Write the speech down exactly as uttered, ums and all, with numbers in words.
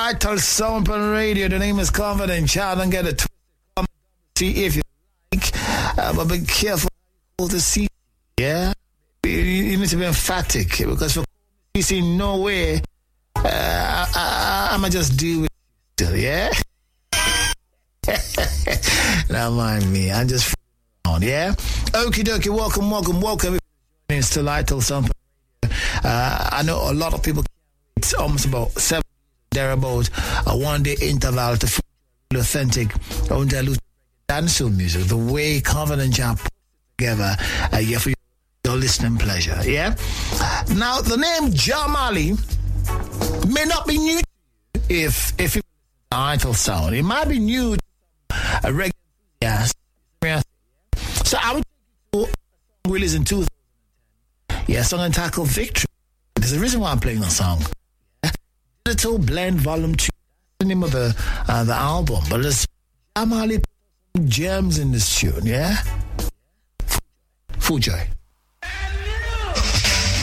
Lightal Sound on radio. The name is Confident Child. Don't get it twisted. See if you like, uh, but be careful to see. Yeah, you, you need to be emphatic because for you see no way. Uh, I, I, I'ma just deal with it still. Yeah. Don't mind me. I'm just on. Yeah. Okie dokie. Welcome, welcome, welcome. It's to Lightal Sound. Uh, I know a lot of people. It's almost about seven thereabout a one day interval to feel authentic dancehall music. The way Confident Child put together, uh, yeah, for your listening pleasure. Yeah. Now the name Jamali may not be new to you if if you Lightal Sound. It might be new to a regular. Yes. So I would take you to a song released in two thousand ten. Yeah, a song entitled Victory. There's a reason why I'm playing the song. Yeah? Digital Blend Volume two. That's the name of the uh, the album. But there's Jamali gems in this tune, yeah? Full Joy.